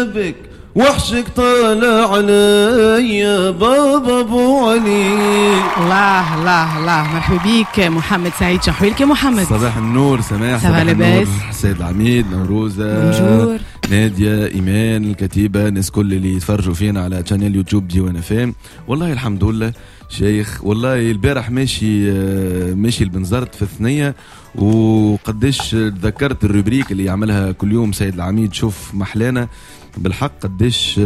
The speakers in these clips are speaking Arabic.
بابك وحشك طالع علي بابا ابو علي. الله الله الله، مرحبا بيك محمد سعيد. شحويلك يا محمد؟ صباح النور سماح. صباح النور سيد العميد، نوروزة، بونجور، نادية، إيمان، الكتيبة، الناس كل اللي يتفرجوا فينا على قناة يوتيوب ديوان FM. والله الحمد لله شيخ. والله البارح ماشي البنزرت في الثنية، وقديش تذكرت الروبريك اللي يعملها كل يوم سيد العميد شوف محلانا بالحق. قديش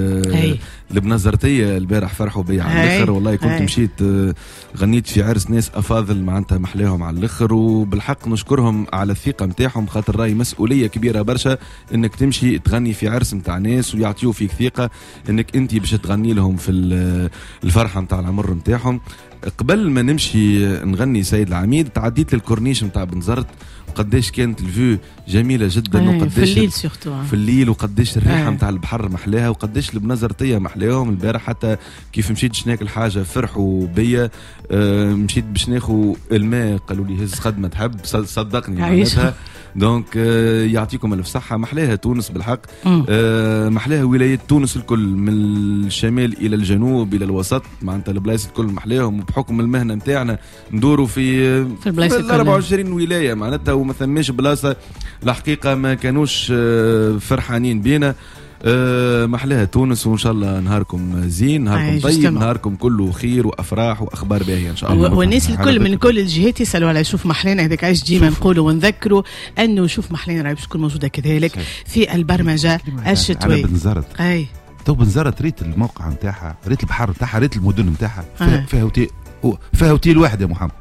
البنزرتية البارح فرحوا بي على الاخر. والله كنت مشيت غنيت في عرس ناس افاضل معناتها محلاهم على الاخر، وبالحق نشكرهم على الثقة متاعهم، خاطر راي مسؤولية كبيرة برشا انك تمشي تغني في عرس متاع ناس ويعطيو فيك ثقة انك انت باش تغني لهم في الفرحة متاع العمر متاعهم. قبل ما نمشي نغني سيد العميد تعديت للكورنيش متاع بنزرت، وقديش كانت الفيو جميلة جدا، وقديش في الليل سورتو في الليل، وقديش الريحة متاع البحر محلاها، وقديش البنزرتية محلاهم البارح. حتى كيف مشيت باش ناكل حاجة فرحوا بيا. مشيت باش ناخو الماء قالوا لي هز قد ما تحب، صدقني معناتها. دونك يعطيكم الف صحة. محلاها تونس بالحق، محلاها ولاية تونس الكل من الشمال إلى الجنوب إلى الوسط، معناتها البلايص الكل محلاهم. وبحكم المهنة متاعنا ندوروا في 24 ولاية معناتها، وما ثماش بلاصة الحقيقة ما كانوش فرحانين بينا. محلاها تونس، وان شاء الله نهاركم زين، نهاركم طيب، نهاركم كله خير وافراح واخبار باهيه ان شاء الله. والناس الكل من كل الجهات يسالوا على شوف محلانا هذاك. عايش ديما نقولوا ونذكروا انه شوف محلانا راهي باش تكون موجوده كذلك في البرمجه الشتويه. على بنزرت تو بنزرت ريت الموقع نتاعها، ريت البحر نتاعها، ريت المدن نتاعها، فيها اوتيل واحد يا محمد.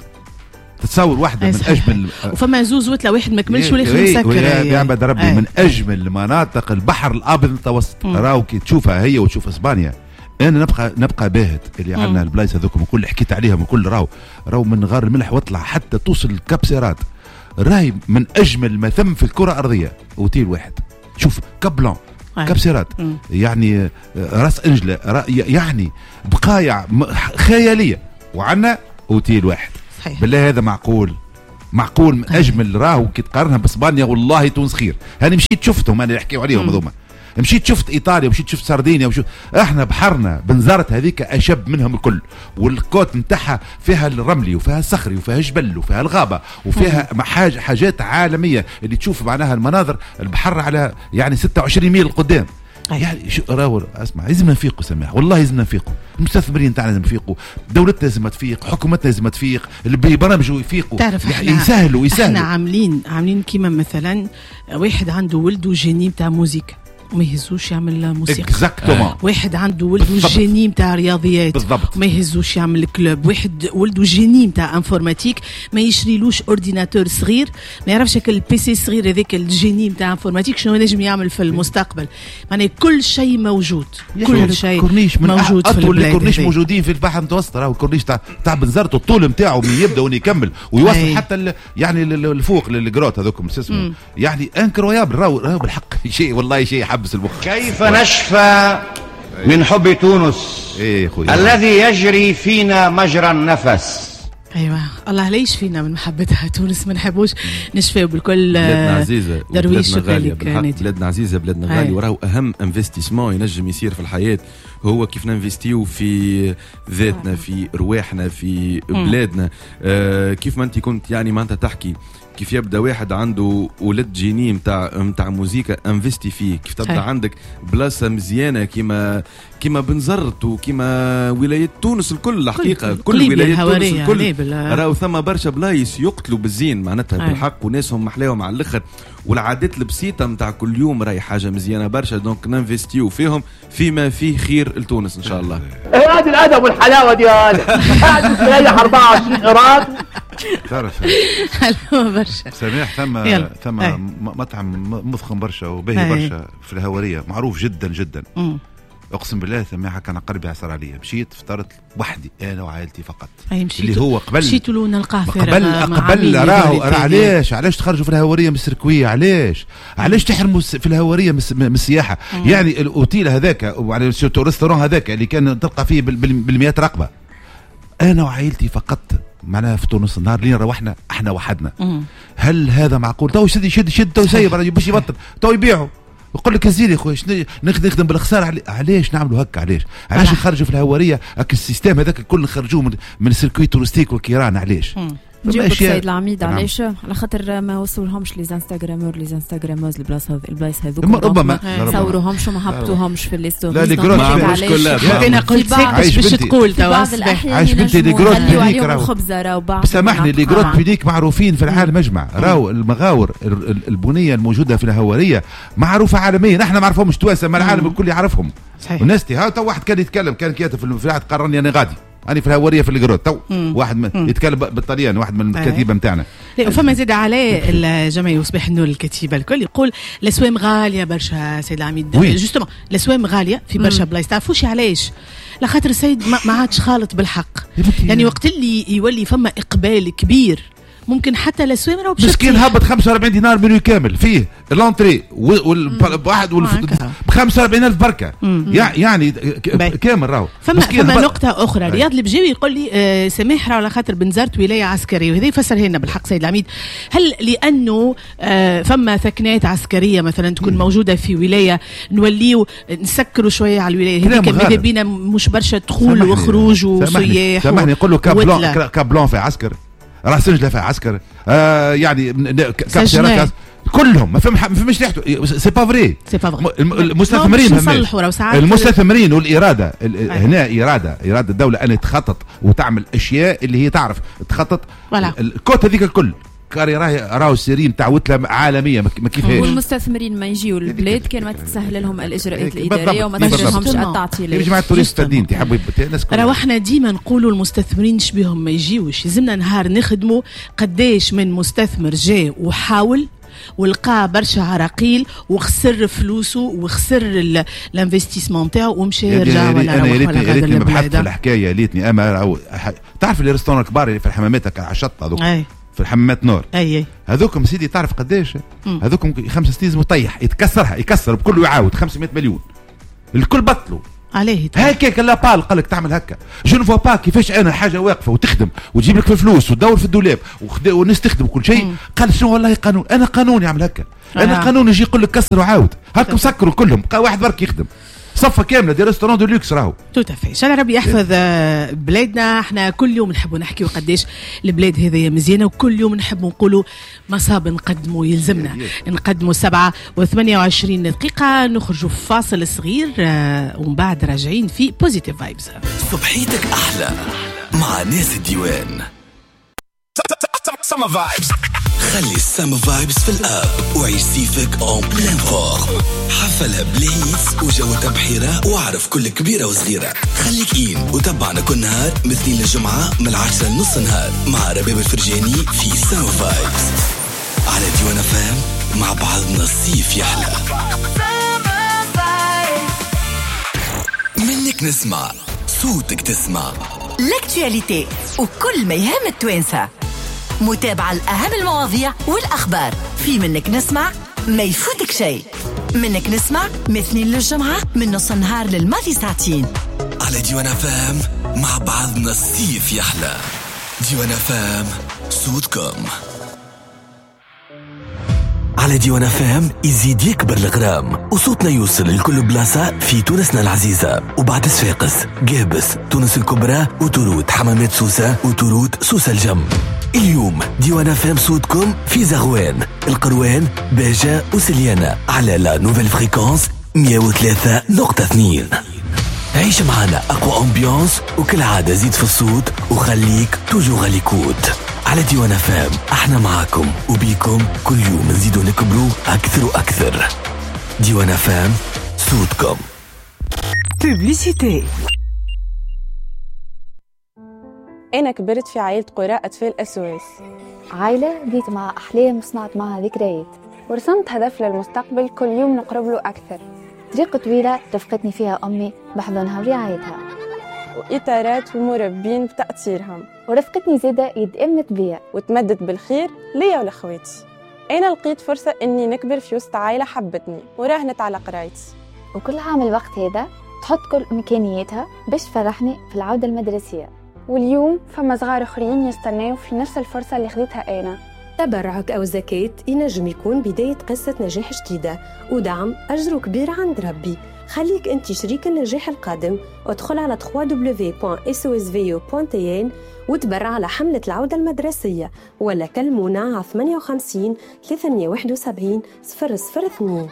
تتصور واحدة من أجمل، وفما زوز وتلا واحد ما كملش والاخر مسكر. يا عباد ربي من أجمل مناطق البحر الأبيض المتوسط. راهو كي تشوفها هي وتشوف إسبانيا. أنا نبقى باهت اللي عندنا البلايص هذوكم وكل حكيت عليهم وكل راهو من غار الملح واطلع حتى توصل الكابسيرات. راهي من أجمل ما ثم في الكرة الأرضية. أوتيل واحد شوف كابلون كابسيرات، يعني راس أنجلة، يعني بقايع خيالية، وعنا أوتيل واحد. بالله هذا معقول من اجمل. راهو كي تقارنها باسبانيا والله تونس خير. انا مشيت شفتهم، انا نحكيو عليهم هذوما. مشيت شفت ايطاليا، ومشيت شفت سردينيا، احنا بحرنا بنزرت هذيك اشب منهم الكل. والكوت نتاعها فيها الرملي وفيها الصخري وفيها الجبل وفيها الغابه وفيها حاجات عالميه اللي تشوف معناها المناظر البحر على يعني 26 ميل قدام. يعني شو راهو اسمع، لازم نفيقوا سماح، والله لازم نفيقوا. المستثمرين تاعنا لازم يفيقوا، دولتنا لازم تفيق، حكومتنا لازم تفيق، اللي بيبرمجوا يفيقوا. تعرف يعني يسهلوا احنا عاملين كيما مثلا واحد عنده ولده جيني نتاع موسيقى وما يهزوش يعمل موسيقى. واحد عنده ولده جيني نتاع رياضيات ما يهزوش يعمل كلوب. واحد ولده جيني نتاع انفورماتيك ما يشريلوش اورديناتور صغير، ما يعرفش هكا البيسي صغير هذاك الجيني نتاع انفورماتيك شنو نجم يعمل في المستقبل. معناها كل شيء موجود، كل شيء موجود في البلاد. الكورنيش موجودين في البحر المتوسط. راهو الكورنيش تاع بنزرت الطول نتاعو من يبدا ويكمل ويوصل حتى يعني الفوق للجروت هذوكم اسمه يعني انكرويابل. راهو بالحق شيء، والله شيء حبس المخ. كيف نشفى من حب تونس الذي يجري فينا مجرى النفس. ايوه الله لا يشفينا من محبتها تونس، ما نحبوش نشفيو بالكل. بلادنا عزيزه، درويش بلادنا عزيزه، بلادنا غاليه. وراهو اهم انفستيسمون ينجم يصير في الحياه هو كيف ننفستيو في ذاتنا، في رواحنا، في بلادنا. كيف ما انت كنت يعني ما انت تحكي كيف يبدا واحد عنده ولد جيني متاع موزيكا انفستي فيه، كيف تبدا عندك بلاصه مزيانه كيما بنزرت وكيما ولاية تونس الكل الحقيقه كل ولاية تونس الكل. راهو ثم برشا بلايص يقتلوا بالزين معناتها بالحق، وناسهم محلاهم على الاخر، والعادات البسيطه متاع كل يوم راهي حاجه مزيانه برشا. دونك ننفستيو فيهم فيما فيه خير لتونس ان شاء الله. هذه الادب والحلاوه دي قاعد تريح 24 قرات. تعرف برشا سماح ثم مطعم مضخم برشا وباهي برشا في الهواريه، معروف جدا جدا. اقسم بالله سماحه كان قلبي عصر عليا. مشيت فطرت وحدي انا وعائلتي فقط، اللي هو قبل مشيت له نلقاه قبل راهو علاش تخرجوا في الهواريه من السيركويه؟ علاش تحرموا في الهواريه من السياحه؟ يعني الاوتيل هذاك وعلى الريستورون هذاك اللي كان تلقى فيه بالمئات رقبه، انا وعائلتي فقط معناها في تونس. النهار اللي روحنا احنا وحدنا. هل هذا معقول؟ تو يشد تو يسيب باش يبطل، تو يبيعوا ويقول لك زيري خويا نخدم بالخساره. علاش نعملوا هكا؟ علاش نخرجوا في الهواريه هكا السيستم هذاك الكل نخرجوه من السيركوي تورستيك والكيران؟ علاش؟ نجيبك سيد العميد علاش؟ على خاطر ما وصلهمش لي انستغراموز البلايص هذوك ربما صوروهمش وما هبطوهمش في الليستوري. لا لي جروت انا قلت ساكت باش تقول توا عايش بنتي لي جروت بيديك راهو سامحني لي جروت بيديك معروفين في العالم اجمع. راهو المغاور البنيه الموجوده في الهواريه معروفه عالميا، احنا ما نعرفهمش توانسه ما العالم الكل يعرفهم. والناس ها تو واحد كان يتكلم كان كاتب في الواحد قررني انا غادي أنا في الهوارية في الجروت تو واحد يتكلم بالطليان واحد من الكتيبة متاعنا. فما زاد عليه الجمعية وصباح النور الكتيبة الكل يقول الأسوام غالية برشا سيد العميد. جوستومون الأسوام غالية في برشا بلايص. تعرفوش علاش؟ لخاطر السيد ما عادش خالط بالحق. يعني وقت اللي يولي فما إقبال كبير ممكن حتى الاسوام راهو مسكين هبط 45 دينار منو كامل فيه لونتري والواحد ب 45,000 بركه يعني كامل راهو. فما نقطه اخرى رياض البجاوي يقول لي سماح راهو على خاطر بنزرت ولايه عسكريه وهذا يفسرها لنا بالحق سيد العميد. هل لانه فما ثكنات عسكريه مثلا تكون موجوده في ولايه نوليو نسكروا شويه على الولايه هذيك ماذا بينا مش برشا دخول وخروج وسياح؟ سامحني نقول له كابلون في عسكر راه سجله في عسكر يعني كابتن كلهم ما فهمش ريحته. سي با فري المستثمرين والاراده هنا اراده الدوله ان تخطط وتعمل اشياء اللي هي تعرف تخطط الكوت هذيك الكل كاري راهو السيرين تاع وتله عالميه ما كيفاش. والمستثمرين ما يجيوا البلاد كان ما تتسهل لهم الاجراءات الاداريه وما تجيهمش التعطيلات. يا جماعه التوريست الدين تحبوا الناس راهو احنا ديما نقولوا المستثمرين شبيهم ما يجيوش. لازمنا نهار نخدموا قداش من مستثمر جاء وحاول ولقى برشا عراقيل وخسر فلوسه وخسر الانفستيسمون تاعو ومشى يرجع ولا انا يا ريتني مبحث في الحكايه ليتني اما تعرف لي ريستوران كبار اللي في الحمامات على الشط هذوك في الحمامات نور هذوكم سيدي تعرف قداش هذوكم 5 سنين مطيح يكسر بكل يعاود 500 مليون الكل بطلوا عليه هكاك لا بال قال لك تعمل هكا جو نفوا با كيفاش انا حاجه واقفه وتخدم وتجيب لك في الفلوس وتدور في الدولاب ونستخدم كل شيء. قال شنو والله قانون انا قانون يعمل هكا انا قانون يجي يقول لك كسر وعاود هكا مسكروا كلهم واحد برك يخدم صفة كاملة دي ريستوران دو لوكس راهو توتافي. ان شاء الله ربي يحفظ بلادنا. احنا كل يوم نحبوا نحكيوا قداش البلاد هذه مزيانة وكل يوم نحبوا نقولوا مصاب نقدموا يلزمنا نقدموا 7:28 دقيقة نخرجوا في فاصل صغير ومن بعد راجعين في بوزيتيف فايبز. صبحيتك أحلى مع ناس الديوان. سما فايبز خلي السما فايبز في الاب وعيش سيفك اون بلان فورم. حفلها بليتس وجو تبحيرة واعرف كل كبيرة وصغيرة. خليك إين وتابعنا كل نهار مثل الجمعة من 10 لنص نهار مع رباب الفرجاني في سما فايبز على ديوان فام. مع بعضنا الصيف يحلى. منك نسمع صوتك تسمع لاكتواليتي وكل ما يهم التوانسة. متابعة الأهم المواضيع والأخبار في منك نسمع ما يفوتك شيء. منك نسمع مثنين للجمعة من نص النهار للماضي ساعتين على ديوان فام. مع بعضنا الصيف يحلى. ديوان فام صوتكم على ديوان فام. يزيد يكبر الغرام وصوتنا يوصل لكل بلاصة في تونسنا العزيزة وبعد صفاقس قابس تونس الكبرى وتروت حمامات سوسة وتروت سوسة الجم. اليوم ديوان فام صوتكم في زغوان القروان باجة وسليانة على لا نوفيل فريكونس 103.2. عيش معنا أقوى أمبيونس وكل عادة زيد في الصوت وخليك توجو غاليكوت على ديوان فام. احنا معاكم وبيكم كل يوم نزيدو نكبروا أكثر وأكثر. ديوان فام صوتكم. بوبليسيتي. أنا كبرت في عائلة قراء أطفال أسواس، عائلة بديت مع أحلام وصنعت معها ذكريات ورسمت هدف للمستقبل كل يوم نقرب له أكثر. طريقة طويلة رفقتني فيها أمي بحضنها ورعايتها وإطارات ومربين بتأثيرهم، ورفقتني زادة يد أمنت بيا وتمدت بالخير ليا ولأخواتي. أنا لقيت فرصة إني نكبر في وسط عائلة حبتني وراهنت على قرايتي، وكل عام الوقت هذا تحط كل إمكانياتها باش تفرحني في العودة المدرسية. واليوم فما صغار اخرين يستناو في نفس الفرصه اللي خديتها انا، تبرعك أو زكاة ينجم يكون بداية قصة نجاح جديدة، ودعم أجره كبير عند ربي. خليك أنت شريك النجاح القادم، وادخل على www.sosvu.tn وتبرع على حملة العودة المدرسية، ولا كلمونا على 58 371 002.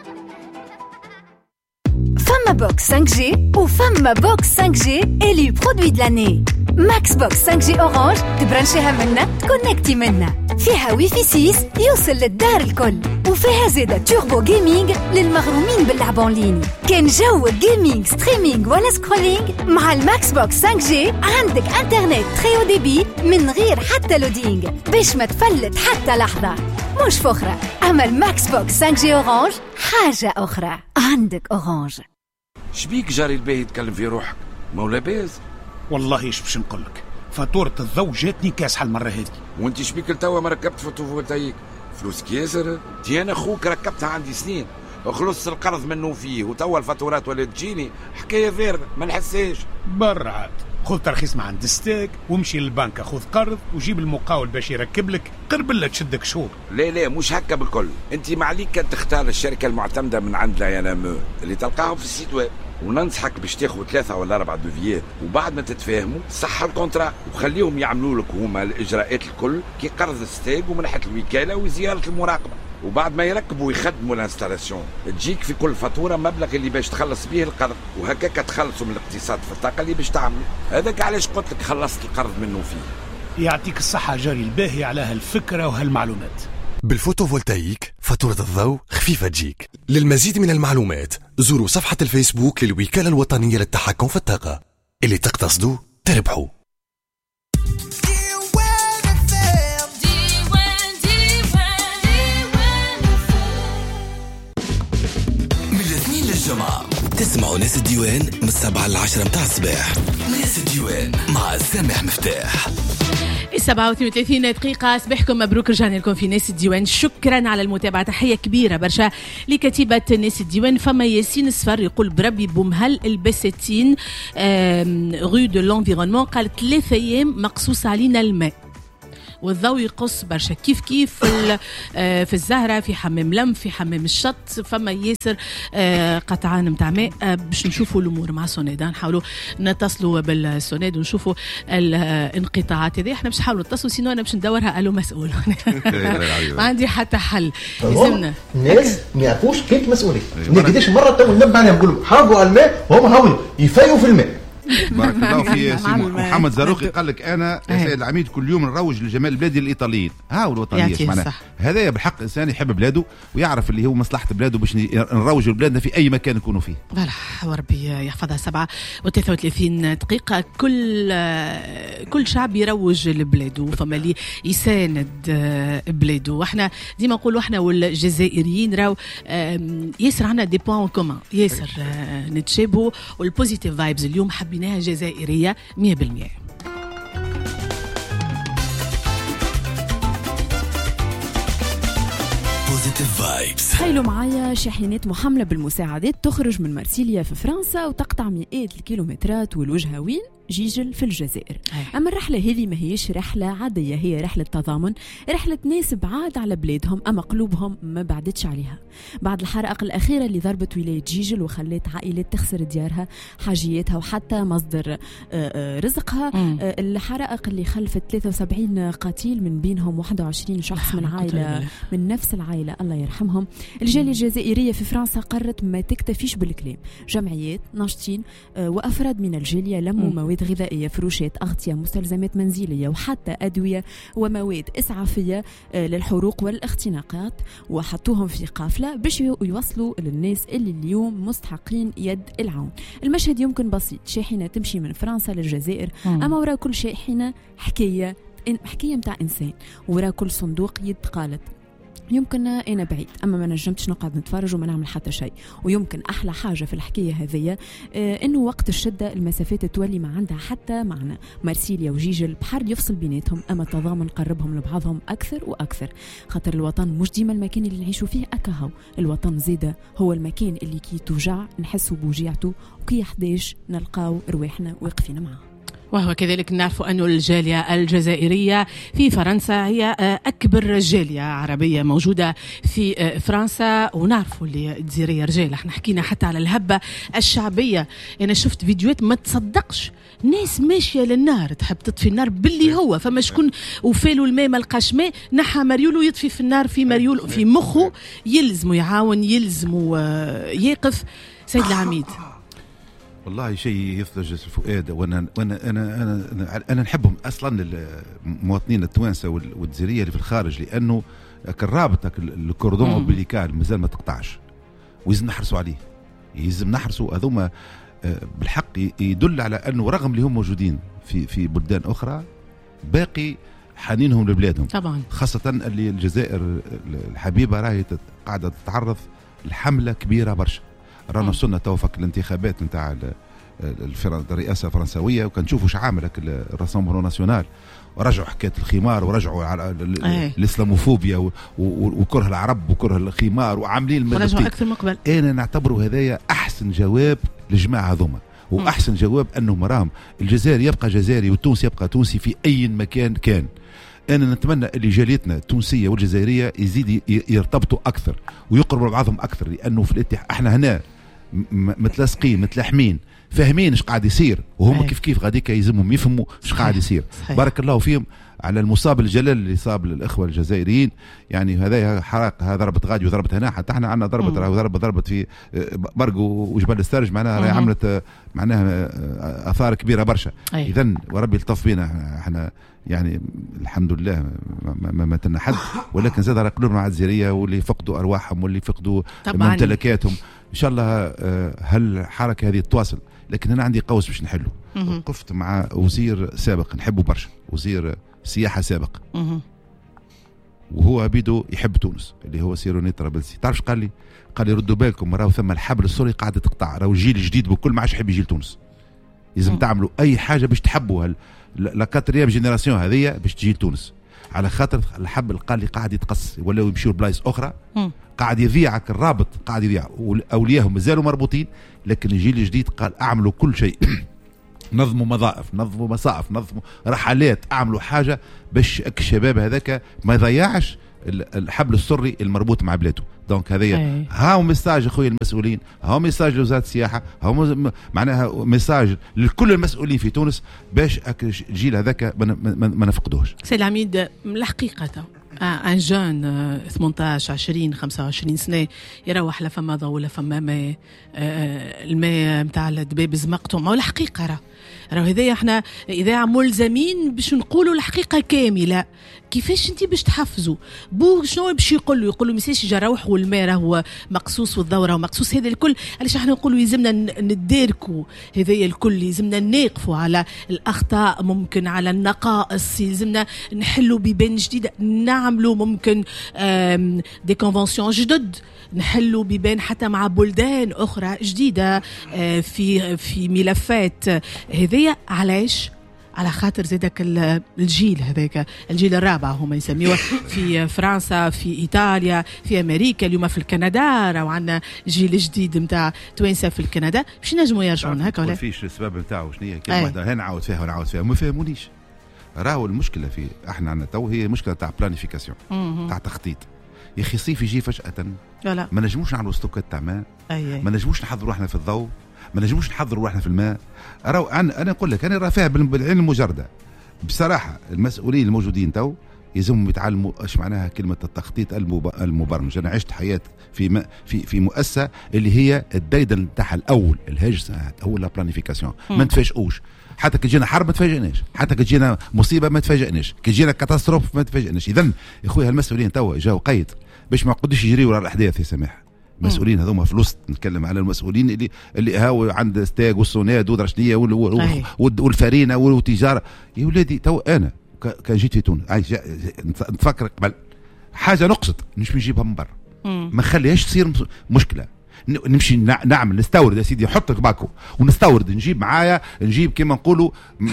فما بوكس 5G وفما بوكس 5G إلي برودوي د لاني. ماكس بوكس 5G أورانج تبرنشيها منا تكونكتي منا، فيها ويفي 6 يوصل للدار الكل، وفيها زيادة توربو جيمنج للمغرومين باللعب اونلاين. كان جو جيمنج ستريمينج ولا سكرولينج، مع الماكس بوكس 5G عندك انترنت تريو ديبي من غير حتى لودينج باش ما تفلت حتى لحظة. مش فخرة، أما الماكس بوكس 5G أورانج حاجة أخرى. عندك أورانج. شبيك جاري الباهي يتكلم في روحك مولا باز؟ والله ايش باش نقولك، فاتورة الضوء جاتني كاسحة المرة هذه. وانت شبيك لتوا ما ركبت فوتوفولتايك؟ فلوسك ياسر. تي انا اخوك ركبتها عندي سنين، خلصت القرض منه فيه، وتوا الفاتورات ولا تجيني حكاية فارغة ما نحساش. برعات خذ ترخيص مع عند ستيك ومشي للبنك خذ قرض وجيب المقاول باش يركب لك، قربلة تشدك شهور. لا مش هكا بالكل. انت معليك كان تختار الشركة المعتمدة من عند لايانامو اللي تلقاهم في السيت ويب، وننصحك باش تاخذ 3 ولا 4 دوفيات، وبعد ما تتفاهموا صح الكونترا وخليهم يعملوا لك هما الاجراءات الكل كي قرض الستيك ومن ناحيه الوكاله وزياره المراقبه، وبعد ما يركبوا ويخدموا الانستالاسيون تجيك في كل فاتوره مبلغ اللي باش تخلص به القرض، وهكاك تخلصوا من الاقتصاد في الطاقه اللي باش تعملوا. هذاك علاش قلت لك خلصت القرض منه فيه. يعطيك الصحه جاري الباهي على هالفكره وهالمعلومات. بالفوتوفولتايك فاتورة الضوء خفيفة تجيك. للمزيد من المعلومات زوروا صفحة الفيسبوك للوكالة الوطنية للتحكم في الطاقة. اللي تقتصدوا تربحوا. من الاثنين للجمعة تسمعوا ناس الديوان من 7 ل 10 متاع الصباح. ناس الديوان مع سامح مفتاح. 37 دقيقة. صباحكم مبروك، رجعنا لكم في ناس الديوان. شكرا على المتابعة، تحية كبيرة برشا لكتيبة ناس الديوان. فما ياسين الصفر يقول بربي بومهل البساتين غو دو لونفيرونمون، قال 3 أيام مقصوص علينا الماء والضوء يقص برشا كيف في الزهرة، في حمام لم، في حمام الشط. فما ياسر قطعان متاع ماء. باش نشوفوا الامور مع سوناد، نحاولوا نتصلوا بالسوناد ونشوفوا الانقطاعات هذه. احنا باش نحاولوا نتصلوا، سينو انا باش ندورها الو مسؤول. ما عندي حتى حل. لازمنا الناس ما يعرفوش كيف مسؤوليه. قداش مره تو ننبه عليهم نقول لهم حافظوا على الماء وهم هاويين يفيوا في الماء. بارك الله في محمد زاروقي قال لك انا يا سيد العميد كل يوم نروج لجمال بلادي الايطاليين. والوطنيه معناها هذا بالحق انسان يحب بلاده ويعرف اللي هو مصلحه بلاده باش نروجوا لبلادنا في اي مكان نكونوا فيه. فوالا وربي يحفظها. 37 دقيقه. كل شعب يروج لبلاده، فما اللي يساند بلاده. واحنا ديما نقولوا احنا والجزائريين راو ياسر عندنا دي بوين كومون، ياسر نتشابهوا. والبوزيتيف فايبز اليوم حبيناها جزائريه 100%. تخيلوا معايا شاحنات محملة بالمساعدات تخرج من مرسيليا في فرنسا وتقطع مئات الكيلومترات والوجهة وين؟ جيجل في الجزائر. أما الرحلة هذه ما هيش رحلة عادية، هي رحلة تضامن، رحلة ناس بعاد على بلادهم أما قلوبهم ما بعدتش عليها. بعد الحرائق الأخيرة اللي ضربت ولاية جيجل وخلت عائلات تخسر ديارها، حاجياتها وحتى مصدر رزقها، الحرائق اللي خلفت 73 قتيل من بينهم 21 شخص من عائلة من نفس العائلة الله يرحمهم. الجالية الجزائرية في فرنسا قررت ما تكتفيش بالكلام، جمعيات ناشطين وأفراد من الجالية لموا مواد غذائية، فروشات، أغطية، مستلزمات منزلية وحتى أدوية ومواد إسعافية للحروق والاختناقات، وحطوهم في قافلة باش يوصلوا للناس اللي اليوم مستحقين يد العون. المشهد يمكن بسيط، شاحنة تمشي من فرنسا للجزائر، أما وراء كل شاحنة حكاية متاع إنسان، وراء كل صندوق يتقالت. يمكن أنا بعيد أما ما نجمتش نقعد نتفرج وما نعمل حتى شيء. ويمكن أحلى حاجة في الحكاية هذية إنه وقت الشدة المسافات تولي ما عندها حتى معنى. مرسيليا وجيجل بحر يفصل بيناتهم، أما التضامن قربهم لبعضهم أكثر وأكثر، خاطر الوطن مش ديما المكان اللي نعيشوا فيه أكهو. الوطن زيادة هو المكان اللي كي توجع نحسوا بوجيعته وكي يحداش نلقاو رواحنا واقفين معه. وهو كذلك نعرف أن الجالية الجزائرية في فرنسا هي أكبر جالية عربية موجودة في فرنسا، ونعرف اللي الجزائرية رجال. احنا حكينا حتى على الهبة الشعبية. أنا شفت فيديوهات ما تصدقش، ناس ماشية للنار تحب تطفي النار باللي هو فما شكون وفالوا الماء ما لقاش ماء، نحى مريول ويطفي في النار في مريول في مخه، يلزمه يعاون، يلزمه يقف. سيد العميد والله شيء يثلج الفؤاد، وانا انا انا انا, أنا نحبهم اصلا المواطنين التوانسه والجزائريه اللي في الخارج، لانه كالرابطه الكوردون اومبليكال مازال ما تقطعش، ويلزم نحرصوا عليه، يلزم نحرصوا. هذوما بالحق يدل على انه رغم اللي هم موجودين في بلدان اخرى باقي حنينهم لبلادهم طبعا، خاصه اللي الجزائر الحبيبه راهي قاعده تتعرض لحمله كبيره برشا. رانا وصلنا توفك الانتخابات نتاع الرئاسه الفرنسويه، وكان نشوفوا شعامل الراسمبلون ناسيونال، ورجعوا حكايه الخمار، ورجعوا على الاسلاموفوبيا وكره العرب وكره الخمار، وعاملين ورجعوا اكثر من قبل. انا نعتبره هذايا احسن جواب للجماعه هذوما، واحسن جواب انه مرام الجزائر يبقى جزائري والتونسي يبقى تونسي في اي مكان كان. أنا نتمنى اللي جاليتنا التونسية والجزائرية يزيد يرتبطوا أكثر ويقربوا بعضهم أكثر، لأنه في الاتحاد احنا هنا متلاصقين متلاحمين فاهمين ايش قاعد يصير، وهم كيف غاديك يلزمهم يفهموا ايش قاعد يصير. بارك الله فيهم على المصاب الجلال اللي صاب للإخوة الجزائريين. يعني هذا حرق، هذا ضربة غادي وضربة هنا، حتى احنا عندنا ضربة في برق وجبل السرج، معناها عملت معناها آثار كبيرة برشا. إذن وربي يلطف بينا احنا، يعني الحمد لله ما ماتنا حد، ولكن زاد على قلوبنا مع الجزائرية واللي فقدوا أرواحهم واللي فقدوا ممتلكاتهم. إن شاء الله هالحركة هذه تواصل. لكن أنا عندي قوس باش نحله. وقفت مع وزير سابق نحبه برشا، وزير سياحة سابق، وهو بيدو يحب تونس، اللي هو سيروني طرابلسي. تعرفش قال لي ردوا بالكم، راهو ثم الحبل السوري قاعد تقطع، راهو الجيل الجديد بكل ما عادش يحب يجي لتونس. لازم تعملوا أي حاجة باش تحبوا لا كاتريام جينيراسيون هذيا باش تجي لتونس، على خاطر الحبل قال لي قاعد يتقص، ولاو يمشيوا لبلايص أخرى، قاعد يضيعك الرابط، قاعد يضيع، وأولياءهم مازالوا مربوطين. لكن الجيل الجديد قال أعملوا كل شيء، نظموا مضائف، نظموا مصائف، نظموا رحلات، اعملوا حاجه باش الشباب هذاك ما يضيعش الحبل السري المربوط مع بلاده. دونك هذايا هاو ميساج اخويا المسؤولين، هاو ميساج لوزاره السياحه، هاو معناها ميساج لكل المسؤولين في تونس باش الجيل هذاك ما نفقدوهش. سي العميد، الحقيقه ان جون 18 20 25 سنه يروح لا فما ضوء ولا فما ماء، الماء نتاع الدبابز مقطوع. ولا الحقيقه راهو هذايا احنا اذا ملزمين باش نقولوا الحقيقه كامله. كيفاش انت باش تحفزوا بو شنو باش يقولوا ميساش يجي روح والماء راهو مقصوص والدوره مقصوص، هذا الكل علاش احنا نقولوا يلزمنا نداركوا هذايا الكل، يلزمنا نقفوا على الاخطاء، ممكن على النقائص، يلزمنا نحلوا بيبان جديده، نعملوا ممكن دي كونفنسيون جدد، نحلوا بيبان حتى مع بلدان اخرى جديده في ملفات هذيا. علاش؟ على خاطر زيدك الجيل هذاك، الجيل الرابع هما يسميوه في فرنسا، في ايطاليا، في امريكا، اليوم في الكندا راهو عندنا جيل جديد نتاع توانسه في الكندا، باش نجموا يرجعون هكا ولا فيش السبب نتاعو شنو هي؟ كلمه واحده نعاود فيها ونعاود فيها ما فهمونيش. راهو المشكله في احنا عندنا تو هي مشكله تاع بلانيفيكاسيون، تاع تخطيط. يا اخي الصيف يجي فجاه، ما نجموش نعملوا ستوكات تاع ماء، ما نجموش نحضروا احنا في الضوء، ما نجموش نحضروا احنا في الماء. راهو انا نقول لك انا راه فيها بالعين المجرده. بصراحه المسؤولين الموجودين تو يلزمهم يتعلموا ايش معناها كلمه التخطيط المبرمج. انا عشت حياه في مؤسسه اللي هي الديدن نتاعها الاول، الهاجس هو لا بلانيفيكاسيون. ما نتفاجئوش، حتى كي تجينا حرب ما تفاجئناش، حتى كي تجينا مصيبه ما تفاجئناش، كي تجينا كاتاستروف ما تفاجئناش. اذا يا خويا المسؤولين تو جاوا قيد باش ما يقعدوش يجريوا ورا الاحداث يا سماح. المسؤولين هذوما في الوسط، نتكلم على المسؤولين اللي هاو عند ستاج والسوناد ودرشنيه والفرينه والتجاره. يا ولادي تو انا كان جيت في تونس نتفكر قبل حاجه نقصد مش نجيبها من برا، ما نخليهاش تصير مشكله. نمشي نعمل نستورد يا سيدي، نحط باكو ونستورد، نجيب معايا نجيب كما نقولوا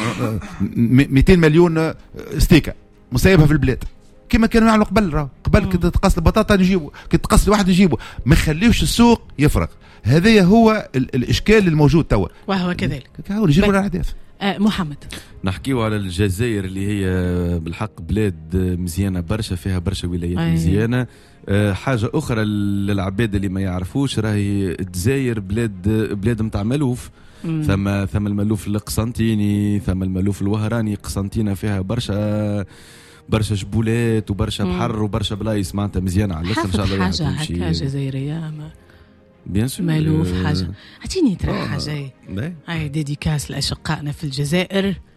200 مليون ستيكه مسيبها في البلاد كما كانوا يعملوا قبل كي تقص البطاطا نجيبه، كي تقص واحد نجيبه، ما نخليوش السوق يفرغ. هذا هو الاشكال الموجود توا، وهو كذلك هو نجيبوا الاحداث. محمد. نحكيو على الجزائر اللي هي بالحق بلاد مزيانة برشا، فيها برشا ولايات مزيانة. حاجة أخرى للعباد اللي ما يعرفوش، راهي الجزائر بلاد متاع ملوف. ثم الملوف القسنطيني، ثم الملوف الوهراني. قسنطينة فيها برشا جبولات وبرشا بحر وبرشا بلايص معناتها مزيانة على الآخر. إن شاء الله حاجة هكا جزائرية بيان سور مالوف حاجة. اعطيني ترى حاجة هاي ديديكاس لأشقائنا في الجزائر.